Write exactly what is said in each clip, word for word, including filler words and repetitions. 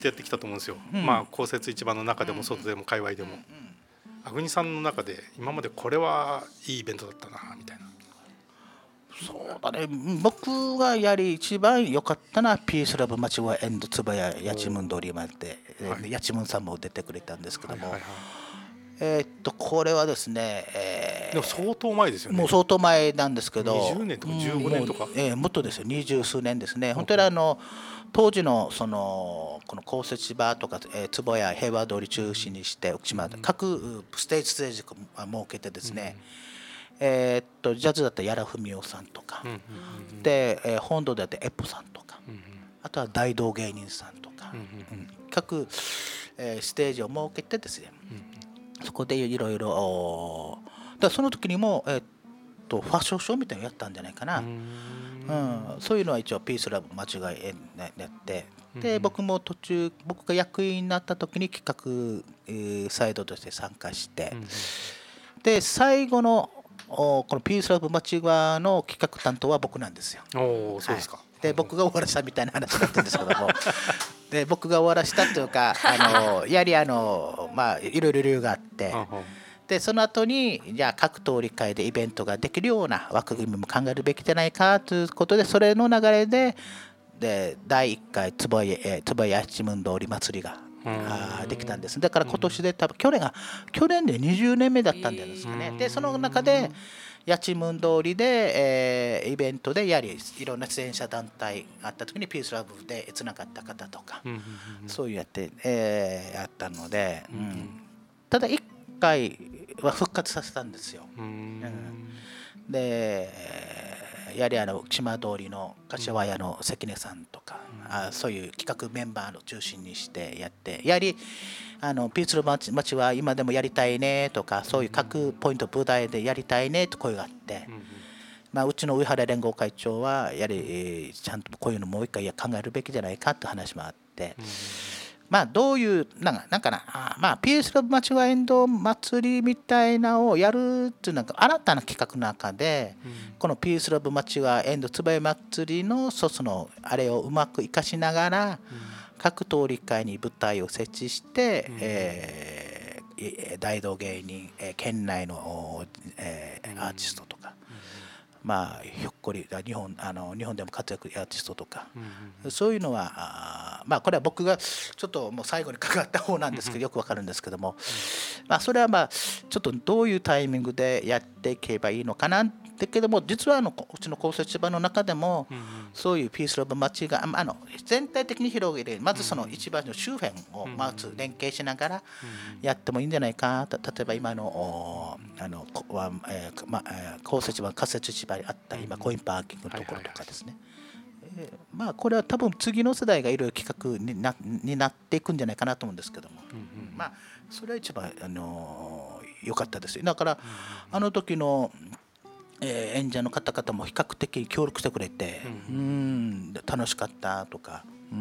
てやってきたと思うんですよ、 うん、 まあ公設市場の中でも外でも界隈でも、阿国さんの中で今までこれはいいイベントだったなみたいな。 そうだね、僕がやり一番良かったのはピースラブ町はエンドつばややちむん通りまで、はい、やちむんさんも出てくれたんですけども、はいはいはい、えー、っとこれはですね、えー、でも相当前ですよね。 もう相当前なんですけど、 にじゅうねんとかじゅうごねんとか、 も, えー、もっとですよ、二十数年ですね。本当にあの当時のそのこの公設市場とか、えー、坪谷平和通り中心にして奥島で各ステージステージを設けてですね、うん、えー、っとジャズだったら屋良文夫さんとか、うんうんうん、で、えー、本土だったらエポさんとか、うんうん、あとは大道芸人さんとか、うんうんうん、各、えー、ステージを設けてですね、うん、そこでいろいろだその時にも、えー、っとファッションショーみたいなのやったんじゃないかな。うん、そういうのは一応ピースラブ間違いやって、で僕も途中僕が役員になった時に企画、えー、サイドとして参加して、うん、で最後のこのピースラブ間違いの企画担当は僕なんですよ。 おー、そうですか。はい、 で僕が終わらしたみたいな話だったんですけどもで僕が終わらしたというかあのやはりあのまあいろいろ理由があってでその後にじゃあ各通り会でイベントができるような枠組みも考えるべきじゃないかということでそれの流れででだいいっかい坪谷八幡通り祭りがあできたんです。だから今年で多分去年が去年でにじゅうねんめだったんですかね。でその中で八幡通りで、えー、イベントでやはりいろんな出演者団体があった時にピースラブでつながった方とか、うんうんうん、そういうやって、えー、やったので、うんうん、ただいっかいは復活させたんですよ。うん、でやはりあの島通りの柏屋の関根さんとか、うん、あそういう企画メンバーの中心にしてやってやはりあのピースラブ町は今でもやりたいねとかそういう各ポイント舞台でやりたいねと声があって、うんまあ、うちの上原連合会長はやはりちゃんとこういうのもう一回考えるべきじゃないかという話もあって、うんまあどういうなんかなんかなあまあ ピースラブ町はエンド祭りみたいなをやるっていうなんか新たな企画の中で、うん、このピースラブ町はエンドつばや祭りのそのあれをうまく生かしながら、うん、各通り会に舞台を設置して、うんえー、大道芸人、えー、県内の、えー、アーティストとか。まあ、ひょっこり日本あの日本でも活躍アーティストとか、うんうん、そういうのはあまあこれは僕がちょっともう最後に関わった方なんですけど、うん、よくわかるんですけども、うんまあ、それはまあちょっとどういうタイミングでやっていけばいいのかなだけども実はあのうちの公設市場の中でも、うんうん、そういうピースラブ町があの全体的に広げてまずその市場の周辺をまず連携しながらやってもいいんじゃないか例えば今のあの、えーまあ、公設市場仮設市場にあった今コインパーキングのところとかですね、えー、まあこれは多分次の世代がいろいろ企画に な, になっていくんじゃないかなと思うんですけども、うんうん、まあそれは一番あの良かったですだから、うんうん、あの時のえー、演者の方々も比較的協力してくれて、うん、うん楽しかったとか、うん、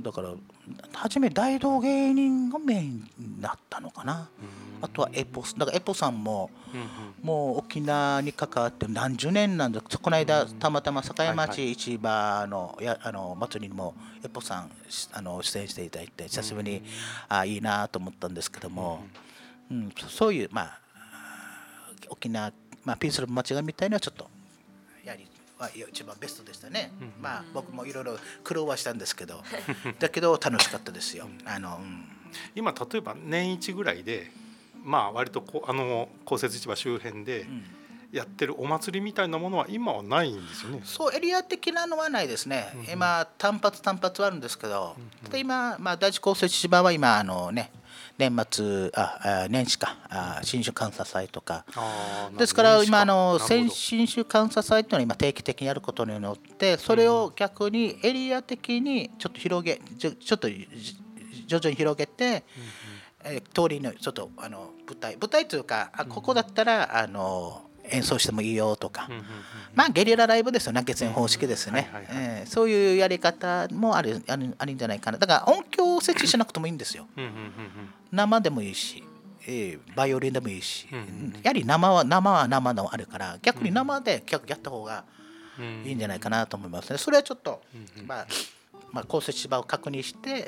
だから初め大道芸人がメインだったのかな、うん、あとはエポだからエポさんも、うんうん、もう沖縄に関わって何十年なんだこの間たまたま境町市場の、はいはい、やあの祭りにもエポさんあの出演していただいて久しぶりに、うん、あいいなと思ったんですけども、うんうん、そういうまあ沖縄まあ、ピースラブ町がみたいなちょっとやりは一番ベストでしたね、うん、まあ僕もいろいろ苦労はしたんですけどだけど楽しかったですよ、うんあのうん、 今例えば年一ぐらいでまあ割とこあの公設市場周辺でやってるお祭りみたいなものは今はないんですよね。 そうエリア的なのはないですね、うん、今単発単発はあるんですけど、うん、ただ今、まあ、第一公設市場は今あのね年末あ年始かあ新酒監査祭とかですから今あの新酒監査祭というのは今定期的にやることによってそれを逆にエリア的にちょっと広げちょちょっと徐々に広げて、うんうんえー、通りのちょっとあの舞台舞台というかあここだったらあの演奏してもいいよとか、うんうんうん、まあゲリラライブですよね月円方式ですね、はいはいはいえー、そういうやり方もあるあるあるんじゃないかなだから音響を設置しなくてもいいんですよ、うんうんうんうん、生でもいいし、えー、バイオリンでもいいし、うんうんうん、やはり生は生は生のあるから逆に生でやった方がいいんじゃないかなと思いますねそれはちょっと、うんうん、まあまあ、降雪場を確認して